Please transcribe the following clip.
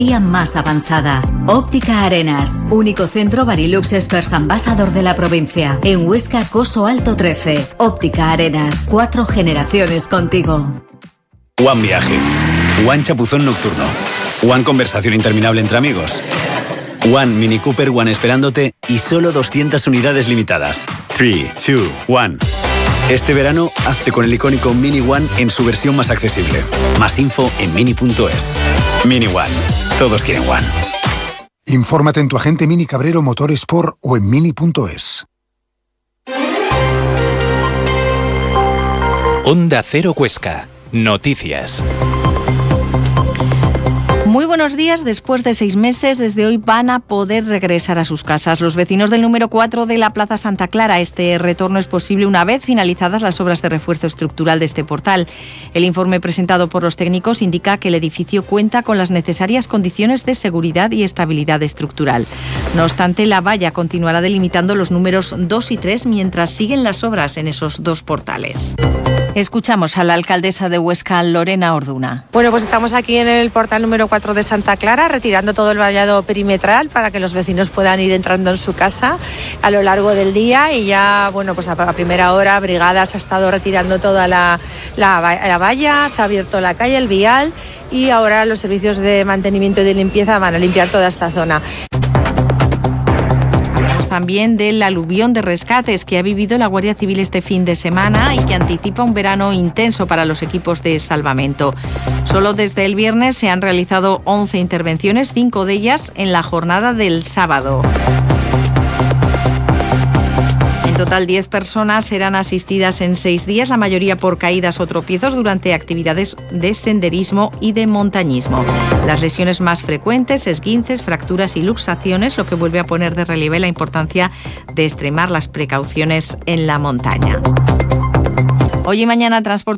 más avanzada. Óptica Arenas, único centro Varilux Experts Ambassador de la provincia. En Huesca, Coso Alto 13. Óptica Arenas, 4 generaciones contigo. One viaje, One chapuzón nocturno, One conversación interminable entre amigos, One Mini Cooper One esperándote y solo 200 unidades limitadas. 3, 2, 1. Este verano, hazte con el icónico Mini One en su versión más accesible. Más info en mini.es. Mini One. Todos quieren One. Infórmate en tu agente Mini Cabrero Motorsport o en mini.es. Onda Cero Huesca. Noticias. Muy buenos días. Después de 6 meses, desde hoy van a poder regresar a sus casas. Los vecinos del número 4 de la Plaza Santa Clara. Este retorno es posible una vez finalizadas las obras de refuerzo estructural de este portal. El informe presentado por los técnicos indica que el edificio cuenta con las necesarias condiciones de seguridad y estabilidad estructural. No obstante, la valla continuará delimitando los números 2 y 3 mientras siguen las obras en esos 2 portales. Escuchamos a la alcaldesa de Huesca, Lorena Orduna. Bueno, pues estamos aquí en el portal número 4 de Santa Clara, retirando todo el vallado perimetral para que los vecinos puedan ir entrando en su casa a lo largo del día, y ya, bueno, pues a primera hora Brigadas ha estado retirando toda la valla, se ha abierto la calle, el vial, y ahora los servicios de mantenimiento y de limpieza van a limpiar toda esta zona. También del aluvión de rescates que ha vivido la Guardia Civil este fin de semana y que anticipa un verano intenso para los equipos de salvamento. Solo desde el viernes se han realizado 11 intervenciones, 5 de ellas en la jornada del sábado. En total, 10 personas serán asistidas en 6 días, la mayoría por caídas o tropiezos durante actividades de senderismo y de montañismo. Las lesiones más frecuentes, esguinces, fracturas y luxaciones, lo que vuelve a poner de relieve la importancia de extremar las precauciones en la montaña. Hoy y mañana transporte